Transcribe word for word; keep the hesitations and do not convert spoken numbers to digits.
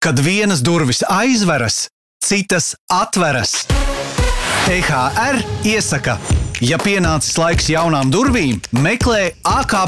Kad vienas durvis aizveras, citas atveras. T H R iesaka, ja pienācis laiks jaunām durvīm, meklē A K